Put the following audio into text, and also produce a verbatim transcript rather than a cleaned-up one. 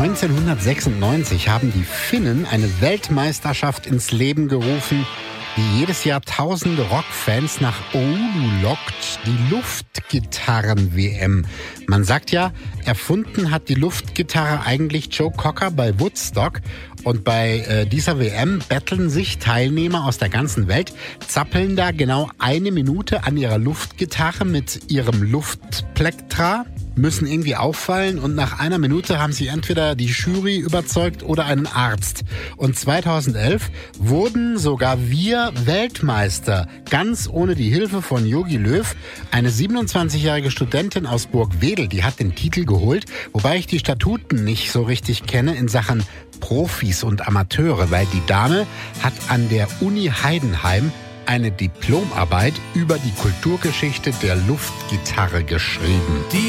neunzehnhundertsechsundneunzig haben die Finnen eine Weltmeisterschaft ins Leben gerufen, die jedes Jahr tausende Rockfans nach Oulu lockt, die Luftgitarren-W M. Man sagt ja, erfunden hat die Luftgitarre eigentlich Joe Cocker bei Woodstock. Und bei äh, dieser W M betteln sich Teilnehmer aus der ganzen Welt, zappeln da genau eine Minute an ihrer Luftgitarre mit ihrem Luftplektra, müssen irgendwie auffallen und nach einer Minute haben sie entweder die Jury überzeugt oder einen Arzt. Und zweitausendelf wurden sogar wir Weltmeister, ganz ohne die Hilfe von Jogi Löw. Eine siebenundzwanzigjährige Studentin aus Burgwedel, die hat den Titel geholt, wobei ich die Statuten nicht so richtig kenne in Sachen Profis und Amateure, weil die Dame hat an der Uni Heidenheim eine Diplomarbeit über die Kulturgeschichte der Luftgitarre geschrieben. Die